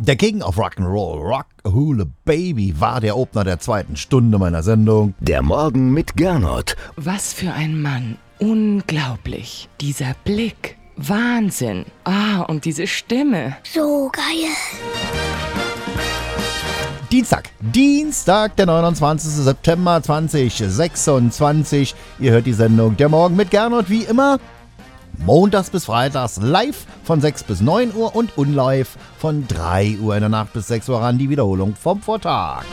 Der King of Rock'n'Roll, Rockahula Baby, war der Opener der zweiten Stunde meiner Sendung. Der Morgen mit Gernot. Was für ein Mann. Unglaublich. Dieser Blick. Wahnsinn. Und diese Stimme. So geil. Dienstag, der 29. September 2026. Ihr hört die Sendung Der Morgen mit Gernot wie immer. Montags bis freitags live von 6 bis 9 Uhr und unlive von 3 Uhr in der Nacht bis 6 Uhr an die Wiederholung vom Vortag.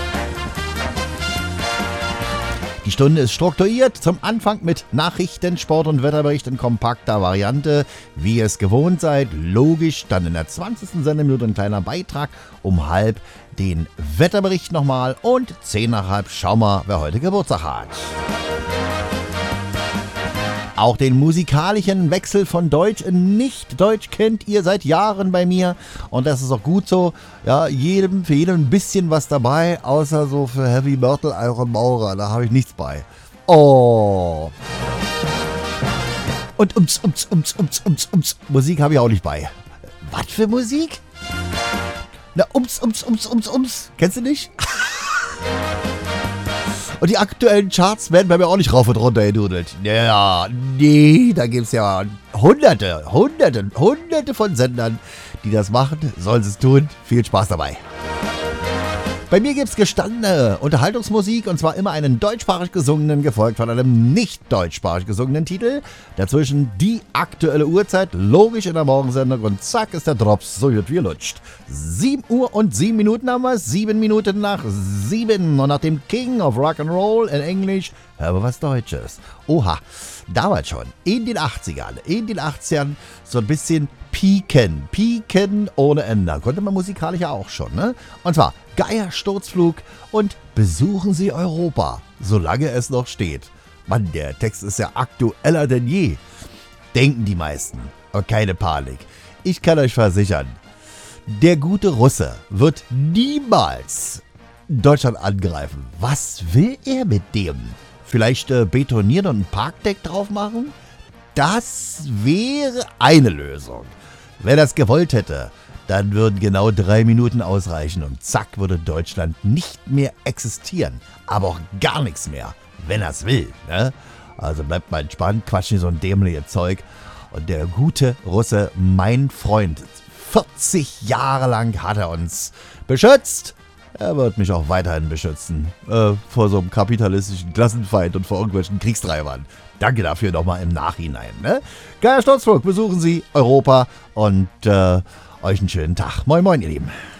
Die Stunde ist strukturiert, zum Anfang mit Nachrichten, Sport und Wetterbericht in kompakter Variante, wie ihr es gewohnt seid. Logisch, dann in der 20. Sendeminute ein kleiner Beitrag, um halb den Wetterbericht nochmal und 10 nach halb schauen wir, wer heute Geburtstag hat. Auch den musikalischen Wechsel von Deutsch in Nicht-Deutsch kennt ihr seit Jahren bei mir. Und das ist auch gut so. Ja, für jedem ein bisschen was dabei, außer so für Heavy Metal, Iron Maurer. Da habe ich nichts bei. Oh. Und Musik habe ich auch nicht bei. Was für Musik? Na, Kennst du nicht? Und die aktuellen Charts werden bei mir auch nicht rauf und runter gedudelt. Ja, nee, da gibt es ja hunderte von Sendern, die das machen. Sollen sie es tun. Viel Spaß dabei. Bei mir gibt es gestandene Unterhaltungsmusik und zwar immer einen deutschsprachig gesungenen, gefolgt von einem nicht deutschsprachig gesungenen Titel. Dazwischen die aktuelle Uhrzeit, logisch in der Morgensendung und zack ist der Drops, so wird wie lutscht. 7 Uhr und 7 Minuten haben wir, 7 Minuten nach 7 und nach dem King of Rock'n'Roll in Englisch hören wir was Deutsches. Oha, damals schon, in den 80ern, so ein bisschen Pieken ohne Ende. Konnte man musikalisch ja auch schon, ne? Und zwar Geier Sturzflug und Besuchen Sie Europa, solange es noch steht. Mann, der Text ist ja aktueller denn je. Denken die meisten. Aber keine Panik. Ich kann euch versichern, der gute Russe wird niemals Deutschland angreifen. Was will er mit dem? Vielleicht betonieren und ein Parkdeck drauf machen? Das wäre eine Lösung. Wer das gewollt hätte, dann würden genau 3 Minuten ausreichen und zack würde Deutschland nicht mehr existieren. Aber auch gar nichts mehr, wenn er es will. Ne? Also bleibt mal entspannt, quatsch nicht so ein dämliches Zeug. Und der gute Russe, mein Freund, 40 Jahre lang hat er uns beschützt. Er wird mich auch weiterhin beschützen. Vor so einem kapitalistischen Klassenfeind und vor irgendwelchen Kriegstreibern. Danke dafür nochmal im Nachhinein. Ne? Geier Sturzflug, besuchen Sie Europa und euch einen schönen Tag. Moin moin, ihr Lieben.